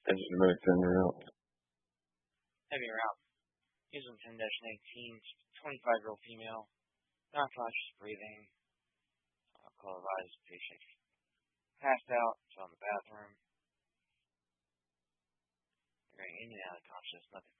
This is very thin route. Heavy route. Using 10-19, 25-year-old female, non-conscious breathing, colorized patient. Passed out, so in the bathroom. Going in and out of consciousness, nothing